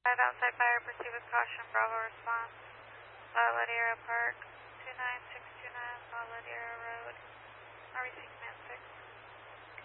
outside fire, proceed with caution, Bravo response. La Ladera Park, 29629, La Ladera Road.